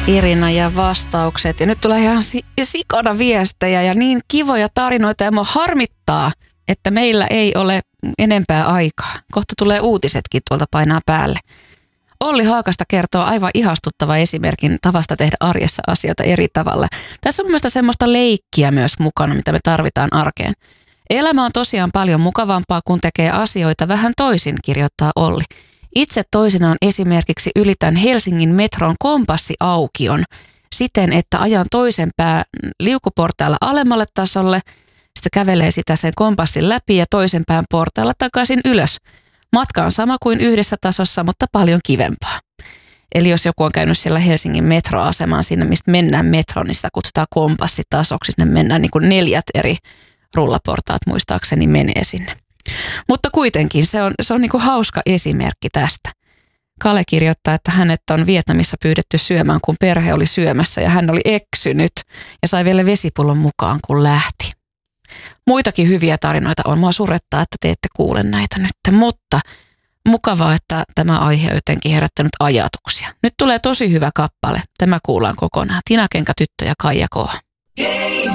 Irina ja vastaukset. Ja nyt tulee ihan sikana viestejä ja niin kivoja tarinoita. Ja mua harmittaa, että meillä ei ole enempää aikaa. Kohta tulee uutisetkin tuolta painaa päälle. Olli Haakasta kertoo aivan ihastuttava esimerkin tavasta tehdä arjessa asioita eri tavalla. Tässä on mun mielestä semmoista leikkiä myös mukana, mitä me tarvitaan arkeen. Elämä on tosiaan paljon mukavampaa, kun tekee asioita vähän toisin, kirjoittaa Olli. Itse toisinaan esimerkiksi ylitän Helsingin metron kompassiaukion siten, että ajan toisen pään liukuportailla alemmalle tasolle, sitten kävelee sitä sen kompassin läpi ja toisen pään portailla takaisin ylös. Matka on sama kuin yhdessä tasossa, mutta paljon kivempaa. Eli jos joku on käynyt siellä Helsingin metroasemaan sinne, mistä mennään metroon, niin sitä kutsutaan kompassitasoksi. Sinne mennään niin kuin 4 eri rullaportaat muistaakseni menee sinne. Mutta kuitenkin se on niin kuin hauska esimerkki tästä. Kale kirjoittaa, että hänet on Vietnamissa pyydetty syömään, kun perhe oli syömässä ja hän oli eksynyt ja sai vielä vesipullon mukaan, kun lähti. Muitakin hyviä tarinoita on. Mua surettaa, että te ette kuule näitä nyt, mutta mukavaa, että tämä aihe on jotenkin herättänyt ajatuksia. Nyt tulee tosi hyvä kappale. Tämä kuullaan kokonaan. Tina Kenkä, Tyttö ja Kaija K.